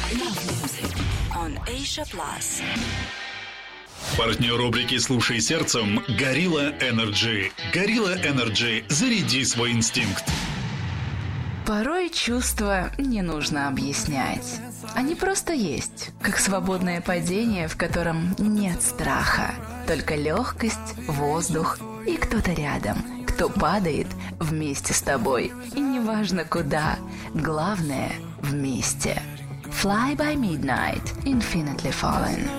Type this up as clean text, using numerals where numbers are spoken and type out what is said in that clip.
Love Music on Asia Plus. Партнер рубрики «Слушай сердцем» – Gorilla Energy. Gorilla Energy – заряди свой инстинкт. Порой чувства не нужно объяснять. Они просто есть, как свободное падение, в котором нет страха. Только легкость, воздух и кто-то рядом, кто падает вместе с тобой. И неважно куда, главное – вместе. Fly by Midnight, Infinitely Fallen.